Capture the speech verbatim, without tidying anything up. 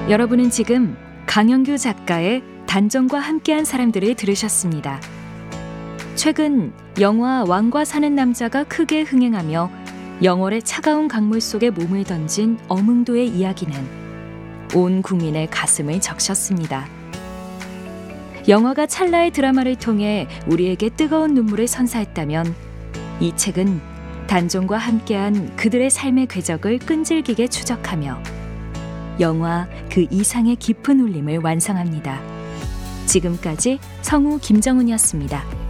여러분은 지금 강영규 작가의 단정과 함께한 사람들을 들으셨습니다. 최근 영화 왕과 사는 남자가 크게 흥행하며 영월의 차가운 강물 속에 몸을 던진 어몽도의 이야기는 온 국민의 가슴을 적셨습니다. 영화가 찰나의 드라마를 통해 우리에게 뜨거운 눈물을 선사했다면 이 책은 단종과 함께한 그들의 삶의 궤적을 끈질기게 추적하며 영화 그 이상의 깊은 울림을 완성합니다. 지금까지 성우 김정은이었습니다.